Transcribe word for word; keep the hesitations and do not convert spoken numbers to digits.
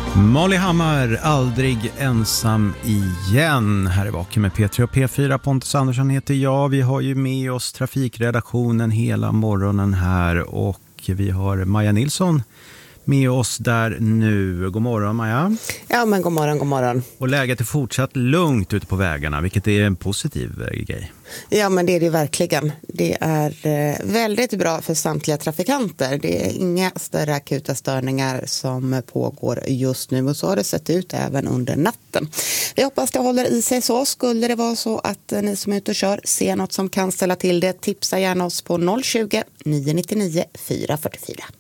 Molly Hammar, aldrig ensam igen. Här är Vaken med P tre och P fyra. Pontus Andersson heter jag. Vi har ju med oss trafikredaktionen hela morgonen här och vi har Maja Nilsson med oss där nu. God morgon Maja. Ja men god morgon, god morgon. Och läget är fortsatt lugnt ute på vägarna, vilket är en positiv grej. Ja men det är det verkligen. Det är väldigt bra för samtliga trafikanter. Det är inga större akuta störningar som pågår just nu och så har det sett ut även under natten. Vi hoppas det håller i sig så. Skulle det vara så att ni som är ute och kör ser något som kan ställa till det, tipsa gärna oss på noll tjugo, nio nio nio, fyra fyra fyra.